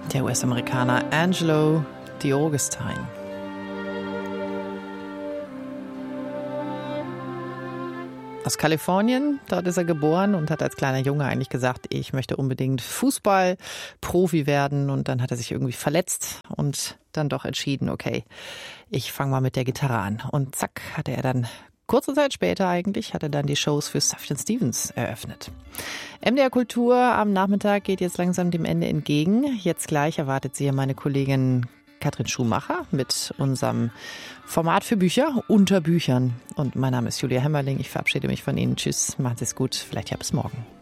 der US-Amerikaner Angelo DiAugustine. Aus Kalifornien, dort ist er geboren und hat als kleiner Junge eigentlich gesagt, ich möchte unbedingt Fußballprofi werden. Und dann hat er sich irgendwie verletzt und dann doch entschieden, okay, ich fange mal mit der Gitarre an. Und zack, hatte er dann, kurze Zeit später eigentlich, hat er dann die Shows für Sufjan Stevens eröffnet. MDR Kultur am Nachmittag geht jetzt langsam dem Ende entgegen. Jetzt gleich erwartet Sie meine Kollegin Katrin Schumacher mit unserem Format für Bücher unter Büchern. Und mein Name ist Julia Hemmerling. Ich verabschiede mich von Ihnen. Tschüss, machen Sie es gut. Vielleicht ja bis morgen.